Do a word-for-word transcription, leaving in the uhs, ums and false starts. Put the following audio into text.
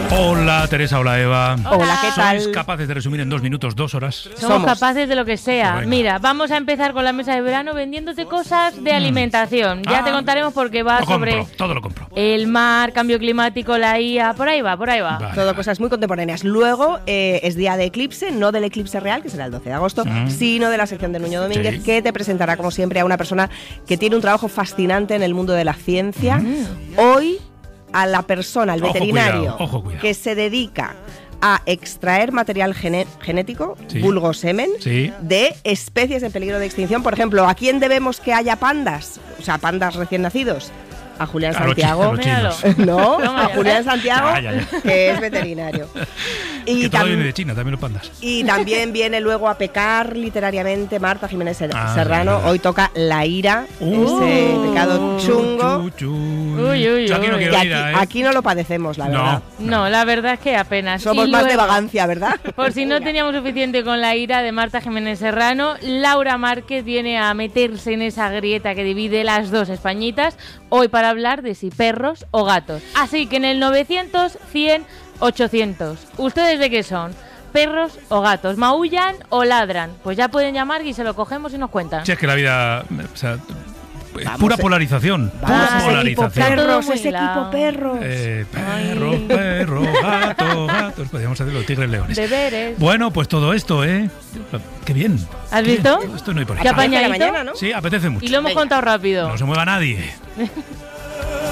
Hola Teresa, hola Eva. Hola, ¿qué tal? ¿Sois capaces de resumir en dos minutos, dos horas? Somos, Somos capaces de lo que sea. Pues Mira, vamos a empezar con la mesa de verano vendiéndote cosas de alimentación. Ya Ah, te contaremos porque va Lo sobre compro, todo lo compro. el mar, cambio climático, la I A, por ahí va, por ahí va. Vale, Todo vale. cosas muy contemporáneas. Luego eh, es día de eclipse, no del eclipse real, que será el doce de agosto, Mm. sino de la sección de Nuño Domínguez, Sí. que te presentará, como siempre, a una persona que tiene un trabajo fascinante en el mundo de la ciencia. Hoy, a la persona, al Ojo, veterinario, cuidado, ojo, cuidado. que se dedica a extraer material gene- genético, Sí. vulgo semen, Sí. de especies en peligro de extinción. Por ejemplo, ¿a quién debemos que haya pandas? O sea, pandas recién nacidos. A Julián A los chi- Santiago. a los Míralo. chinos. No, Toma a ya. Julián Santiago, Ya, ya, ya. que es veterinario. Y, Que todo tam- viene de China, también los pandas. y también viene luego a pecar literariamente Marta Jiménez Ser- Ah, Serrano. verdad. Hoy toca La ira, Uh. ese pecado chungo. Chu, chu. Uy, uy, Yo aquí no uy. quiero Que aquí, ir a, ¿eh? aquí no lo padecemos, la No. verdad. No, la verdad es que apenas. Somos Y más de luego, vagancia, ¿verdad? Por si no teníamos suficiente con la ira de Marta Jiménez Serrano, Laura Márquez viene a meterse en esa grieta que divide las dos Españitas, hoy para hablar de si perros o gatos. Así que en el novecientos, cien, ochocientos. ¿Ustedes de qué son? ¿Perros o gatos? ¿Maullan o ladran? Pues ya pueden llamar y se lo cogemos y nos cuentan. Si es que la vida, o sea, es Vamos, pura eh. polarización. Vamos, Pura ese equipo polarización. Todo perros, muy ese hilado. equipo perros. Eh, perro, Ay. perro, gato, gatos. Podríamos hacerlo tigres leones. Deberes. Bueno, pues todo esto, ¿eh? Qué bien. ¿Has Qué visto? bien. Esto no hay por ¿Qué aquí. apañadito? mañana, ¿no? Sí, apetece mucho. Y lo hemos Venga. contado rápido. No se mueva nadie.